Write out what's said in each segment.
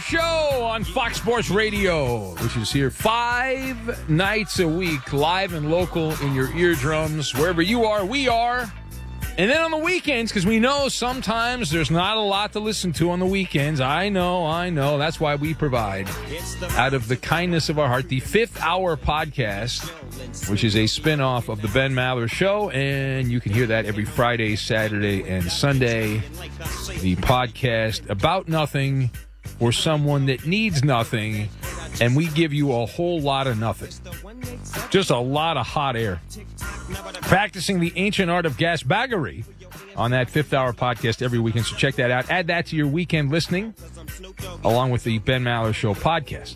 Maller Show on Fox Sports Radio, which is here 5 nights a week, live and local in your eardrums. Wherever you are, we are. And then on the weekends, because we know sometimes there's not a lot to listen to on the weekends. I know. That's why we provide, out of the kindness of our heart, the 5th Hour podcast, which is a spinoff of the Ben Maller Show. And you can hear that every Friday, Saturday, and Sunday. The podcast about nothing for someone that needs nothing. And we give you a whole lot of nothing. Just a lot of hot air. Practicing the ancient art of gasbaggery on that 5th Hour podcast every weekend. So check that out. Add that to your weekend listening, along with the Ben Maller Show podcast.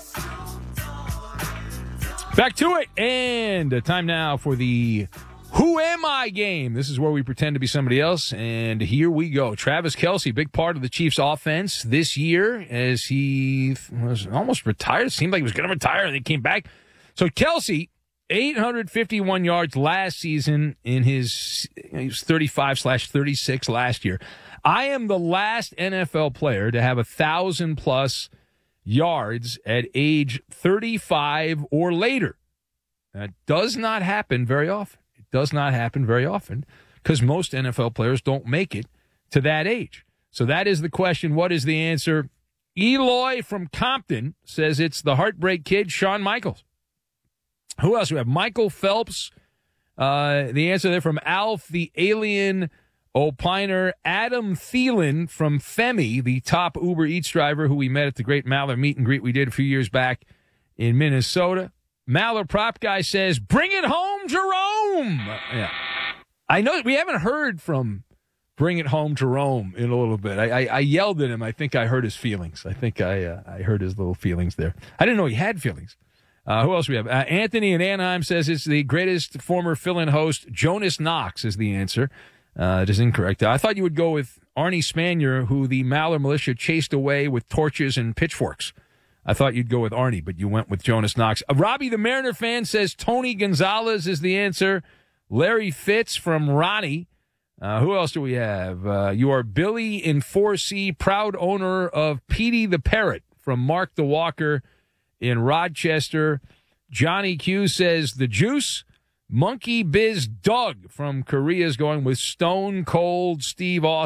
Back to it. And time now for the Who Am I game. This is where we pretend to be somebody else. And here we go. Travis Kelce, big part of the Chiefs offense this year as he was almost retired. It seemed like he was going to retire and he came back. So Kelce, 851 yards last season in he was 35/36 last year. I am the last NFL player to have 1,000+ yards at age 35 or later. That does not happen very often. It does not happen very often because most NFL players don't make it to that age. So that is the question. What is the answer? Eloy from Compton says it's the Heartbreak Kid, Shawn Michaels. Who else do we have? Michael Phelps. The answer there from Alf, the Alien Opiner. Adam Thielen from Femi, the top Uber Eats driver who we met at the great Maller meet and greet we did a few years back in Minnesota. Maller Prop Guy says, bring it home, Jerome. Yeah. I know we haven't heard from Bring It Home, Jerome in a little bit. I yelled at him. I think I hurt his feelings. I think I hurt his little feelings there. I didn't know he had feelings. Who else do we have? Anthony in Anaheim says it's the greatest former fill-in host. Jonas Knox is the answer. It is incorrect. I thought you would go with Arnie Spanier, who the Maller militia chased away with torches and pitchforks. I thought you'd go with Arnie, but you went with Jonas Knox. Robbie the Mariner fan says Tony Gonzalez is the answer. Larry Fitz from Ronnie. Who else do we have? You are Billy in 4C, proud owner of Petey the Parrot from Mark the Walker in Rochester. Johnny Q says the Juice. Monkey Biz Doug from Korea is going with Stone Cold Steve Austin.